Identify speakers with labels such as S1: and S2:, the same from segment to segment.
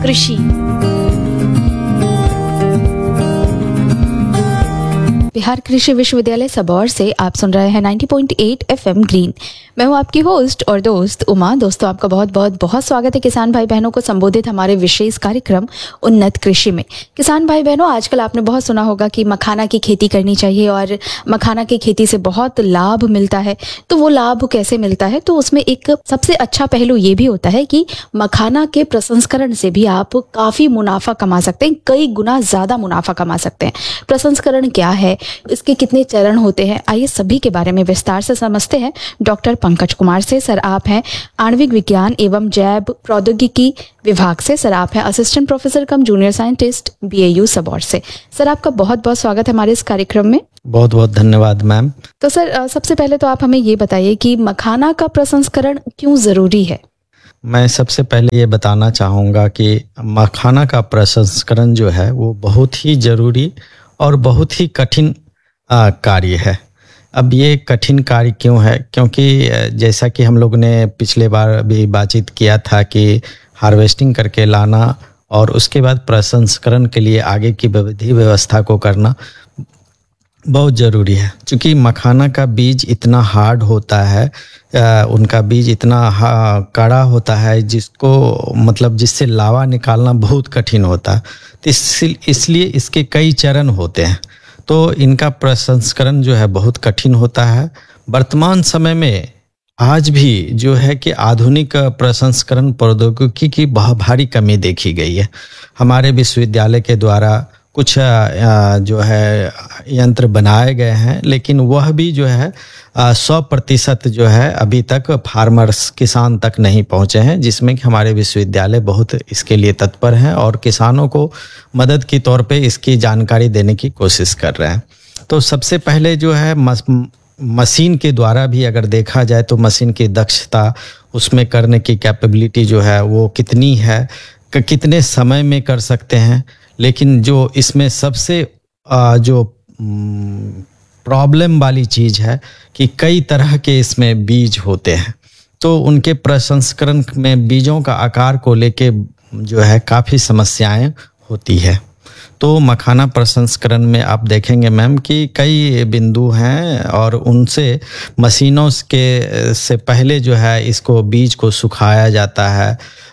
S1: कृषि। बिहार कृषि विश्वविद्यालय सबौर से आप सुन रहे हैं 90.8 FM ग्रीन। मैं हूं आपकी होस्ट और दोस्त उमा। दोस्तों, आपका बहुत स्वागत है किसान भाई बहनों को संबोधित हमारे विशेष कार्यक्रम उन्नत कृषि में। किसान भाई बहनों, आजकल आपने बहुत सुना होगा कि मखाना की खेती करनी चाहिए और मखाना की खेती से बहुत लाभ मिलता है। तो वो लाभ कैसे मिलता है? तो उसमें एक सबसे अच्छा पहलू ये भी होता है कि मखाना के प्रसंस्करण से भी आप काफी मुनाफा कमा सकते हैं, कई गुना ज्यादा मुनाफा कमा सकते हैं। प्रसंस्करण क्या है, इसके कितने चरण होते हैं, आइए सभी के बारे में विस्तार से समझते हैं डॉक्टर पंकज कुमार से। सर, आप हैं आणविक विज्ञान एवं जैव प्रौद्योगिकी विभाग से। सर, आप हैं असिस्टेंट प्रोफेसर कम जूनियर साइंटिस्ट BAU सबौर से। सर, आपका बहुत स्वागत है हमारे इस कार्यक्रम में।
S2: बहुत धन्यवाद मैम।
S1: तो सर, सबसे पहले तो आप हमें ये बताइए कि मखाना का प्रसंस्करण क्यों जरूरी है?
S2: मैं सबसे पहले ये बताना चाहूँगा कि मखाना का प्रसंस्करण जो है वो बहुत ही जरूरी और बहुत ही कठिन कार्य है। अब ये कठिन कार्य क्यों है? क्योंकि जैसा कि हम लोग ने पिछले बार भी बातचीत किया था कि हार्वेस्टिंग करके लाना और उसके बाद प्रसंस्करण के लिए आगे की विधि व्यवस्था को करना बहुत ज़रूरी है। क्योंकि मखाना का बीज इतना हार्ड होता है, उनका बीज इतना कड़ा होता है जिसको मतलब जिससे लावा निकालना बहुत कठिन होता है। तो इसलिए इसके कई चरण होते हैं, तो इनका प्रसंस्करण जो है बहुत कठिन होता है। वर्तमान समय में आज भी जो है कि आधुनिक प्रसंस्करण प्रौद्योगिकी की बहुत भारी कमी देखी गई है। हमारे विश्वविद्यालय के द्वारा कुछ जो है यंत्र बनाए गए हैं, लेकिन वह भी जो है 100% जो है अभी तक फार्मर्स किसान तक नहीं पहुंचे हैं, जिसमें कि हमारे विश्वविद्यालय बहुत इसके लिए तत्पर हैं और किसानों को मदद के तौर पे इसकी जानकारी देने की कोशिश कर रहे हैं। तो सबसे पहले जो है मशीन के द्वारा भी अगर देखा जाए तो मशीन की दक्षता, उसमें करने की कैपेबिलिटी जो है वो कितनी है, कितने समय में कर सकते हैं। लेकिन जो इसमें सबसे जो प्रॉब्लम वाली चीज़ है कि कई तरह के इसमें बीज होते हैं, तो उनके प्रसंस्करण में बीजों का आकार को लेके जो है काफ़ी समस्याएं होती है। तो मखाना प्रसंस्करण में आप देखेंगे मैम कि कई बिंदु हैं और उनसे मशीनों के से पहले जो है इसको बीज को सुखाया जाता है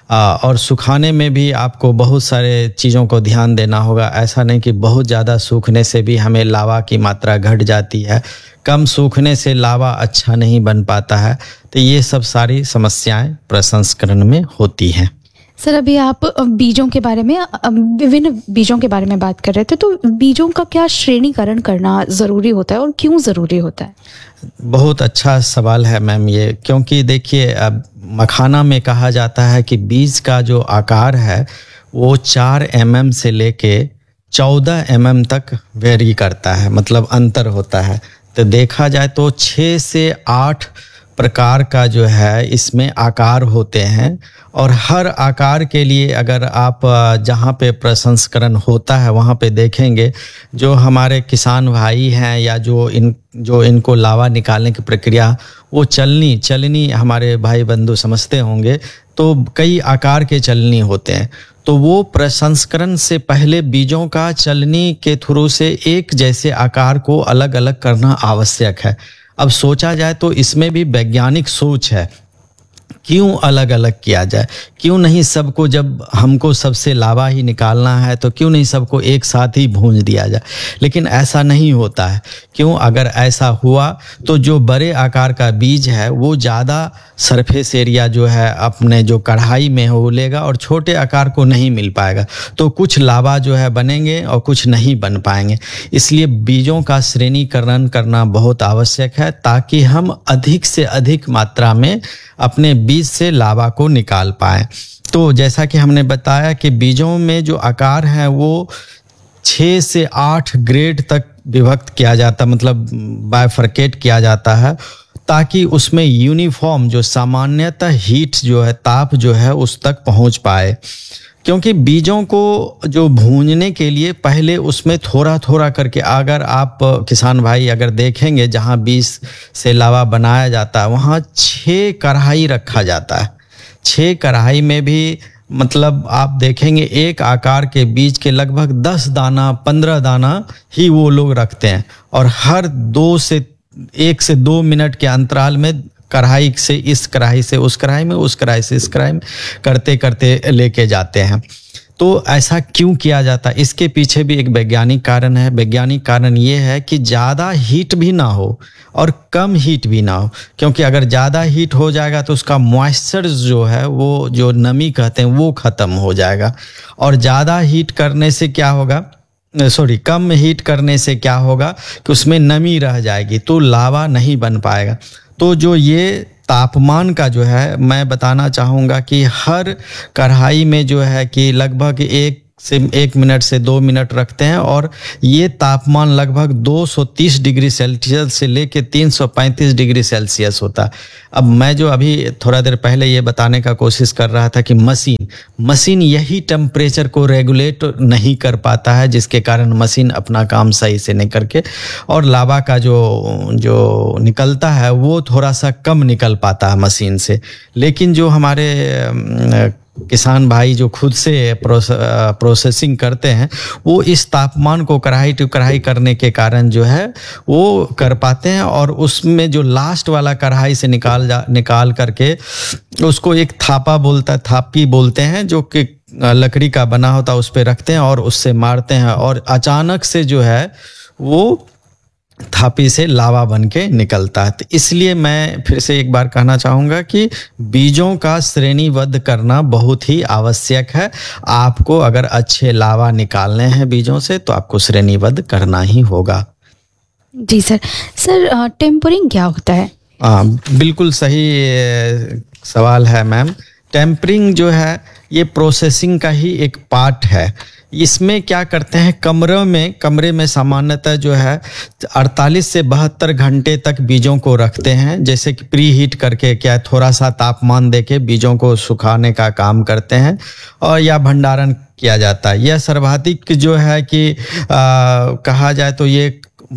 S2: और सुखाने में भी आपको बहुत सारे चीज़ों को ध्यान देना होगा। ऐसा नहीं कि बहुत ज़्यादा सूखने से भी हमें लावा की मात्रा घट जाती है, कम सूखने से लावा अच्छा नहीं बन पाता है। तो ये सब सारी समस्याएं प्रसंस्करण में होती हैं।
S1: सर, अभी आप बीजों के बारे में, विभिन्न बीजों के बारे में बात कर रहे थे, तो बीजों का क्या श्रेणीकरण करना ज़रूरी होता है और क्यों ज़रूरी होता है?
S2: बहुत अच्छा सवाल है मैम ये, क्योंकि देखिए अब मखाना में कहा जाता है कि बीज का जो आकार है वो 4 mm से लेके 14 mm तक वेरी करता है, मतलब अंतर होता है। तो देखा जाए तो 6 से 8 प्रकार का जो है इसमें आकार होते हैं और हर आकार के लिए अगर आप जहाँ पे प्रसंस्करण होता है वहाँ पे देखेंगे, जो हमारे किसान भाई हैं या जो इनको लावा निकालने की प्रक्रिया वो चलनी हमारे भाई बंधु समझते होंगे, तो कई आकार के चलनी होते हैं। तो वो प्रसंस्करण से पहले बीजों का चलनी के थ्रू से एक जैसे आकार को अलग अलग करना आवश्यक है। अब सोचा जाए तो इसमें भी वैज्ञानिक सोच है, क्यों अलग अलग किया जाए, क्यों नहीं सबको, जब हमको सबसे लावा ही निकालना है तो क्यों नहीं सबको एक साथ ही भूंज दिया जाए। लेकिन ऐसा नहीं होता है। क्यों? अगर ऐसा हुआ तो जो बड़े आकार का बीज है वो ज़्यादा सरफेस एरिया जो है अपने जो कढ़ाई में हो लेगा और छोटे आकार को नहीं मिल पाएगा, तो कुछ लावा जो है बनेंगे और कुछ नहीं बन पाएंगे। इसलिए बीजों का श्रेणीकरण करना बहुत आवश्यक है ताकि हम अधिक से अधिक मात्रा में अपने बीज से लावा को निकाल पाएं। तो जैसा कि हमने बताया कि बीजों में जो आकार है वो 6 से 8 ग्रेड तक विभक्त किया जाता, मतलब बाइफरकेट किया जाता है, ताकि उसमें यूनिफॉर्म जो सामान्यतः हीट जो है, ताप जो है उस तक पहुंच पाए। क्योंकि बीजों को जो भूनने के लिए पहले उसमें थोड़ा थोड़ा करके, अगर आप किसान भाई अगर देखेंगे जहाँ बीज से लावा बनाया जाता है वहाँ 6 कढ़ाई रखा जाता है। 6 कढ़ाई में भी मतलब आप देखेंगे एक आकार के बीज के लगभग 10 दाना 15 दाना ही वो लोग रखते हैं, और हर 1 से 2 मिनट के अंतराल में कढ़ाई से इस कढ़ाई से उस कढ़ाई में, उस कढ़ाई से इस कढ़ाई में करते करते लेके जाते हैं। तो ऐसा क्यों किया जाता है? इसके पीछे भी एक वैज्ञानिक कारण है। वैज्ञानिक कारण ये है कि ज़्यादा हीट भी ना हो और कम हीट भी ना हो, क्योंकि अगर ज़्यादा हीट हो जाएगा तो उसका मॉइस्चर जो है, वो जो नमी कहते हैं, वो ख़त्म हो जाएगा। और ज़्यादा हीट करने से क्या होगा, कम हीट करने से क्या होगा कि उसमें नमी रह जाएगी, तो लावा नहीं बन पाएगा। तो जो ये तापमान का जो है, मैं बताना चाहूँगा कि हर कढ़ाई में जो है कि लगभग 1 मिनट से 2 मिनट रखते हैं, और ये तापमान लगभग 230 डिग्री सेल्सियस से लेके 335 डिग्री सेल्सियस होता है। अब मैं जो अभी थोड़ा देर पहले ये बताने का कोशिश कर रहा था कि मशीन यही टेम्परेचर को रेगुलेट नहीं कर पाता है, जिसके कारण मशीन अपना काम सही से नहीं करके, और लावा का जो निकलता है वो थोड़ा सा कम निकल पाता है मशीन से। लेकिन जो हमारे किसान भाई जो खुद से प्रोसेसिंग करते हैं, वो इस तापमान को कढ़ाई टू कढ़ाई करने के कारण जो है वो कर पाते हैं, और उसमें जो लास्ट वाला कढ़ाई से निकाल करके उसको एक थापी बोलते हैं, जो कि लकड़ी का बना होता है, उस पे रखते हैं और उससे मारते हैं, और अचानक से जो है वो थापी से लावा बन के निकलता है। तो इसलिए मैं फिर से एक बार कहना चाहूँगा कि बीजों का श्रेणीबद्ध करना बहुत ही आवश्यक है। आपको अगर अच्छे लावा निकालने हैं बीजों से, तो आपको श्रेणीबद्ध करना ही होगा।
S1: जी सर, टेम्परिंग क्या होता है?
S2: बिल्कुल सही सवाल है मैम। टेम्परिंग जो है ये प्रोसेसिंग का ही एक पार्ट है। इसमें क्या करते हैं, कमरे में सामान्यतः जो है 48 से 72 घंटे तक बीजों को रखते हैं, जैसे कि प्री हीट करके, क्या थोड़ा सा तापमान देके बीजों को सुखाने का काम करते हैं, और या भंडारण किया जाता है। यह सर्वाधिक जो है कि कहा जाए तो ये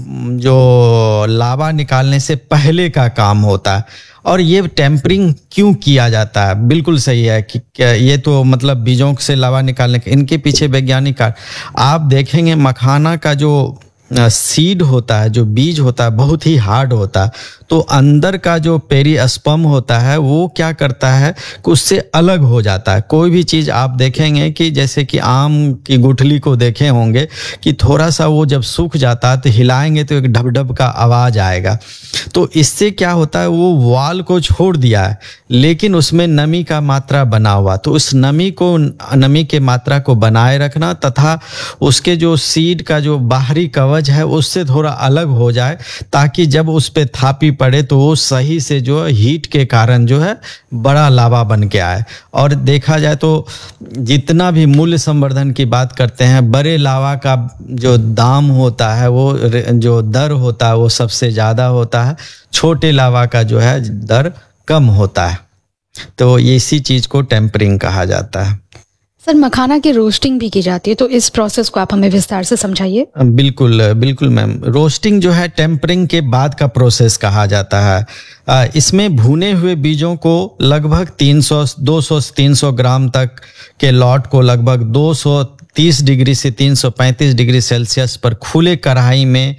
S2: जो लावा निकालने से पहले का काम होता है। और ये टेम्परिंग क्यों किया जाता है? बिल्कुल सही है कि ये तो मतलब बीजों से लावा निकालने के, इनके पीछे वैज्ञानिक कारण आप देखेंगे। मखाना का जो सीड होता है, जो बीज होता है, बहुत ही हार्ड होता है। तो अंदर का जो पेरिस्पर्म होता है वो क्या करता है कि उससे अलग हो जाता है। कोई भी चीज़ आप देखेंगे कि जैसे कि आम की गुठली को देखे होंगे कि थोड़ा सा वो जब सूख जाता है तो हिलाएंगे तो एक ढब का आवाज़ आएगा। तो इससे क्या होता है, वो वाल को छोड़ दिया है, लेकिन उसमें नमी का मात्रा बना हुआ। तो उस नमी के मात्रा को बनाए रखना तथा उसके जो सीड का जो बाहरी कवच है उससे थोड़ा अलग हो जाए, ताकि जब उस पे थापी पड़े तो वो सही से जो हीट के कारण जो है बड़ा लावा बन के आए। और देखा जाए तो जितना भी मूल्य संवर्धन की बात करते हैं, बड़े लावा का जो दाम होता है, वो जो दर होता है वो सबसे ज़्यादा होता है, छोटे लावा का जो है दर कम होता है। तो इसी चीज़ को टेम्परिंग कहा जाता है।
S1: सर, मखाना की रोस्टिंग भी की जाती है, तो इस प्रोसेस को आप हमें विस्तार से समझाइए।
S2: बिल्कुल मैम। रोस्टिंग जो है टेम्परिंग के बाद का प्रोसेस कहा जाता है। इसमें भुने हुए बीजों को लगभग 200 से 300 ग्राम तक के लॉट को लगभग 230 डिग्री से 335 डिग्री सेल्सियस पर खुले कढ़ाई में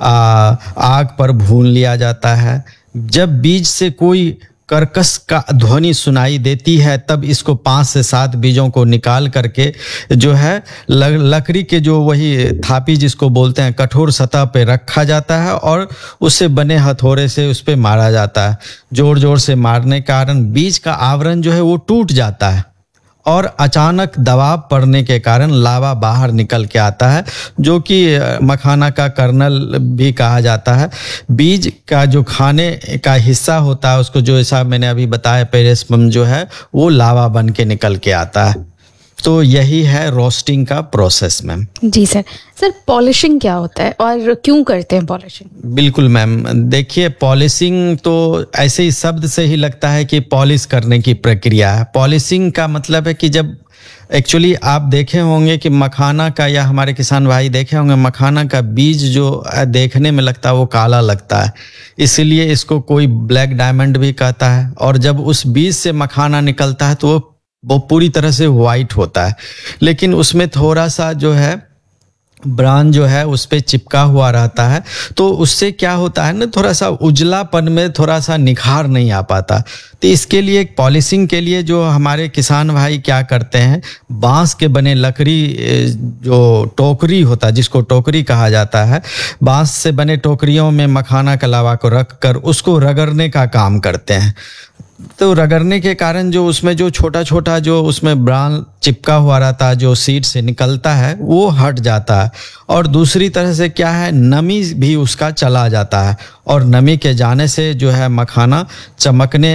S2: आग पर भून लिया जाता है। जब बीज से कोई कर्कश का ध्वनि सुनाई देती है, तब इसको 5 से 7 बीजों को निकाल करके जो है लकड़ी के जो वही थापी जिसको बोलते हैं, कठोर सतह पे रखा जाता है, और उससे बने हथौड़े से उस पे मारा जाता है। जोर जोर से मारने के कारण बीज का आवरण जो है वो टूट जाता है, और अचानक दबाव पड़ने के कारण लावा बाहर निकल के आता है, जो कि मखाना का कर्नल भी कहा जाता है। बीज का जो खाने का हिस्सा होता है, उसको जो ऐसा मैंने अभी बताया पेरिस्पर्म जो है वो लावा बन के निकल के आता है। तो यही है रोस्टिंग का प्रोसेस मैम।
S1: जी सर। पॉलिशिंग क्या होता है और क्यों करते हैं पॉलिशिंग?
S2: बिल्कुल मैम, देखिए पॉलिशिंग तो ऐसे ही शब्द से ही लगता है कि पॉलिश करने की प्रक्रिया है। पॉलिशिंग का मतलब है कि जब एक्चुअली आप देखे होंगे कि मखाना का, या हमारे किसान भाई देखे होंगे, मखाना का बीज जो देखने में लगता है वो काला लगता है, इसलिए इसको कोई ब्लैक डायमंड भी कहता है। और जब उस बीज से मखाना निकलता है तो वो वो पूरी तरह से वाइट होता है, लेकिन उसमें थोड़ा सा जो है ब्रांड जो है उस पे चिपका हुआ रहता है, तो उससे क्या होता है ना, थोड़ा सा उजलापन में थोड़ा सा निखार नहीं आ पाता। तो इसके लिए एक पॉलिशिंग के लिए जो हमारे किसान भाई क्या करते हैं, बांस के बने लकड़ी जो टोकरी होता है, जिसको टोकरी कहा जाता है, बांस से बने टोकरियों में मखाना का लावा को रख कर उसको रगड़ने का काम करते हैं। तो रगड़ने के कारण जो उसमें जो छोटा छोटा जो उसमें ब्रांड चिपका हुआ रहता है, जो सीड से निकलता है, वो हट जाता है। और दूसरी तरह से क्या है, नमी भी उसका चला जाता है, और नमी के जाने से जो है मखाना चमकने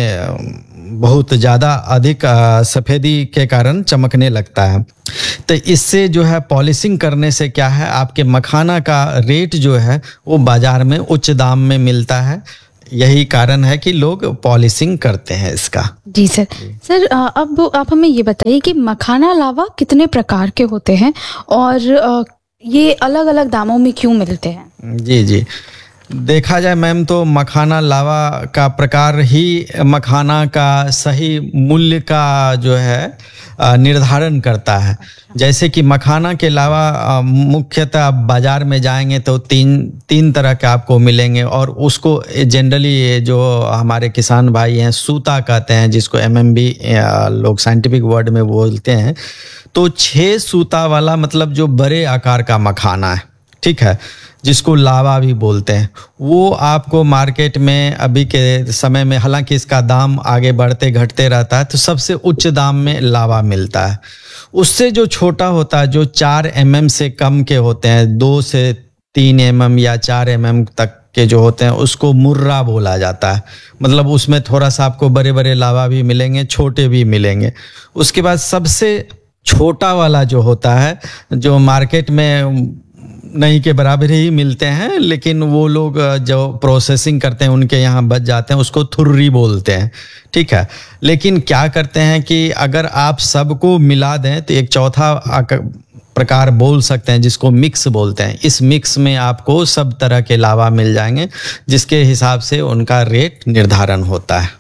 S2: में बहुत ज़्यादा अधिक सफ़ेदी के कारण चमकने लगता है। तो इससे जो है पॉलिशिंग करने से क्या है, आपके मखाना का रेट जो है वो बाज़ार में उच्च दाम में मिलता है। यही कारण है कि लोग पॉलिशिंग करते हैं इसका।
S1: जी सर। सर अब आप हमें ये बताइए कि मखाना लावा कितने प्रकार के होते हैं और ये अलग अलग दामों में क्यों मिलते हैं?
S2: जी जी, देखा जाए मैम तो मखाना लावा का प्रकार ही मखाना का सही मूल्य का जो है निर्धारण करता है। जैसे कि मखाना के अलावा मुख्यतः आप बाज़ार में जाएंगे तो तीन तरह के आपको मिलेंगे, और उसको जनरली जो हमारे किसान भाई हैं सूता कहते हैं, जिसको MMB लोग साइंटिफिक वर्ड में बोलते हैं। तो 6 सूता वाला मतलब जो बड़े आकार का मखाना है, ठीक है, जिसको लावा भी बोलते हैं, वो आपको मार्केट में अभी के समय में, हालांकि इसका दाम आगे बढ़ते घटते रहता है, तो सबसे उच्च दाम में लावा मिलता है। उससे जो छोटा होता है, जो 4 mm से कम के होते हैं, 2 से 3 mm या 4 mm तक के जो होते हैं, उसको मुर्रा बोला जाता है। मतलब उसमें थोड़ा सा आपको बड़े बड़े लावा भी मिलेंगे, छोटे भी मिलेंगे। उसके बाद सबसे छोटा वाला जो होता है, जो मार्केट में नहीं के बराबर ही मिलते हैं, लेकिन वो लोग जो प्रोसेसिंग करते हैं उनके यहाँ बच जाते हैं, उसको थुर्री बोलते हैं, ठीक है। लेकिन क्या करते हैं कि अगर आप सबको मिला दें तो एक चौथा प्रकार बोल सकते हैं, जिसको मिक्स बोलते हैं। इस मिक्स में आपको सब तरह के लावा मिल जाएंगे, जिसके हिसाब से उनका रेट निर्धारण होता है।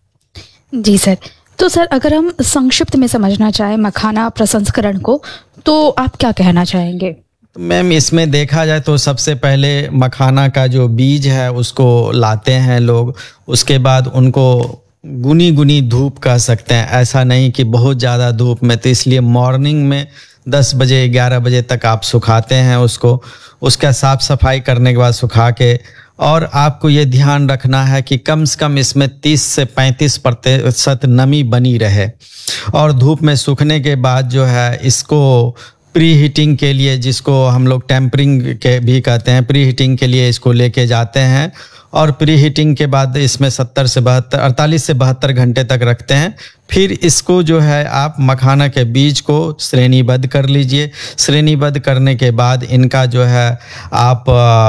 S1: जी सर। तो सर अगर हम संक्षिप्त में समझना चाहें मखाना प्रसंस्करण को, तो आप क्या कहना चाहेंगे?
S2: मैम इसमें देखा जाए तो सबसे पहले मखाना का जो बीज है उसको लाते हैं लोग, उसके बाद उनको गुनी धूप कह सकते हैं, ऐसा नहीं कि बहुत ज़्यादा धूप में, तो इसलिए मॉर्निंग में 10 बजे 11 बजे तक आप सुखाते हैं उसको। उसका साफ़ सफाई करने के बाद सुखा के, और आपको ये ध्यान रखना है कि कम से कम इसमें 30 से 35% नमी बनी रहे। और धूप में सूखने के बाद जो है इसको प्री हीटिंग के लिए, जिसको हम लोग टेम्परिंग के भी कहते हैं, प्री हीटिंग के लिए इसको लेके जाते हैं, और प्री हीटिंग के बाद इसमें 48 से 72 घंटे तक रखते हैं। फिर इसको जो है आप मखाना के बीज को श्रेणीबद्ध कर लीजिए। श्रेणीबद्ध करने के बाद इनका जो है आप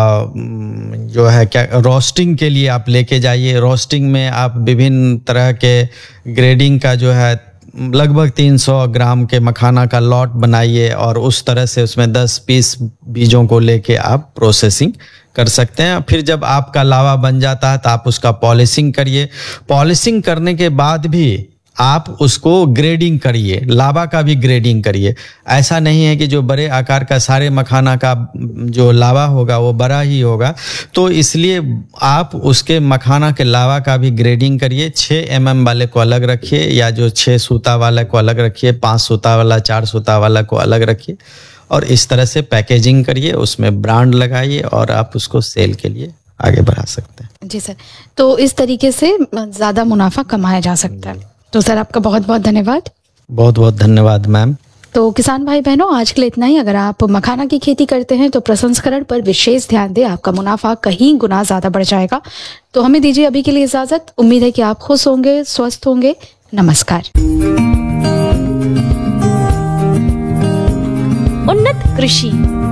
S2: जो है क्या रोस्टिंग के लिए आप लेके जाइए। रोस्टिंग में आप विभिन्न तरह के ग्रेडिंग का जो है लगभग 300 ग्राम के मखाना का लॉट बनाइए, और उस तरह से उसमें 10 पीस बीजों को लेके आप प्रोसेसिंग कर सकते हैं। फिर जब आपका लावा बन जाता है तो आप उसका पॉलिशिंग करिए। पॉलिशिंग करने के बाद भी आप उसको ग्रेडिंग करिए, लावा का भी ग्रेडिंग करिए। ऐसा नहीं है कि जो बड़े आकार का सारे मखाना का जो लावा होगा वो बड़ा ही होगा, तो इसलिए आप उसके मखाना के लावा का भी ग्रेडिंग करिए। 6 mm वाले को अलग रखिए, या जो 6 सूता वाला को अलग रखिए, 5 सूता वाला, 4 सूता वाला को अलग रखिए, और इस तरह से पैकेजिंग करिए, उसमें ब्रांड लगाइए, और आप उसको सेल के लिए आगे बढ़ा सकते हैं।
S1: जी सर। तो इस तरीके से ज़्यादा मुनाफा कमाया जा सकता है। तो सर आपका बहुत बहुत धन्यवाद।
S2: बहुत बहुत धन्यवाद मैम।
S1: तो किसान भाई बहनों, आज के लिए इतना ही। अगर आप मखाना की खेती करते हैं तो प्रसंस्करण पर विशेष ध्यान दें, आपका मुनाफा कहीं गुना ज़्यादा बढ़ जाएगा। तो हमें दीजिए अभी के लिए इजाज़त। उम्मीद है कि आप खुश होंगे, स्वस्थ होंगे। नमस्कार।
S3: उन्नत कृषि।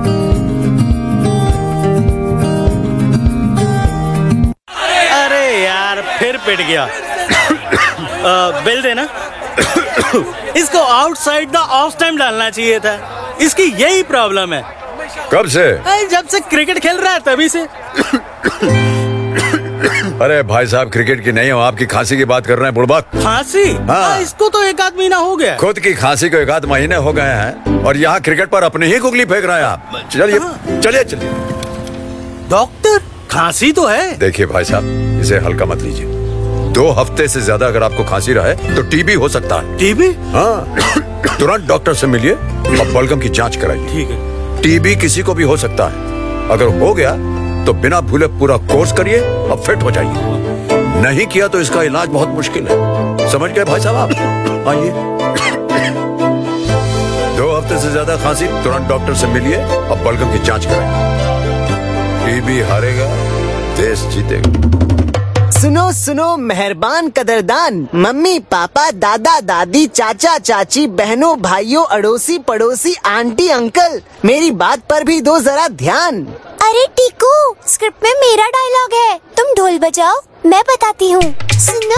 S4: अरे यार फिर पिट गया। बिल देना। इसको आउटसाइड द ऑफ टाइम डालना चाहिए था। इसकी यही प्रॉब्लम है।
S5: कब से?
S4: जब से क्रिकेट खेल रहा है तभी से।
S3: अरे भाई साहब क्रिकेट की नहीं हो, आपकी खांसी की बात कर रहे हैं बुड़बक।
S4: खांसी?
S3: हाँ।
S4: इसको तो एक आध महीना हो गया।
S3: खुद की खांसी को एक आध महीने हो गए हैं और यहाँ क्रिकेट पर अपनी ही गुगली फेंक रहे हैं आप। चलिए चलिए चलिए।
S4: डॉक्टर खांसी तो है।
S3: देखिए भाई साहब, इसे हल्का मत लीजिए। 2 हफ्ते से ज्यादा अगर आपको खांसी रहे तो टीबी हो सकता है।
S4: टीबी?
S3: हाँ, तुरंत डॉक्टर से मिलिए और बलगम की जांच कराइए।
S4: ठीक है।
S3: टीबी किसी को भी हो सकता है, अगर हो गया तो बिना भूले पूरा कोर्स करिए और फिट हो जाइए। नहीं किया तो इसका इलाज बहुत मुश्किल है। समझ गए भाई साहब आप? आइए। 2 हफ्ते से ज्यादा खांसी, तुरंत डॉक्टर से मिलिए और बलगम की जांच कराइए। टीबी हारेगा, देश जीतेगा।
S5: सुनो सुनो मेहरबान कदरदान, मम्मी पापा दादा दादी चाचा चाची बहनों भाइयों अड़ोसी पड़ोसी आंटी अंकल, मेरी बात पर भी दो जरा ध्यान।
S6: अरे टीकू, स्क्रिप्ट में मेरा डायलॉग है, तुम ढोल बजाओ, मैं बताती हूँ। सुनो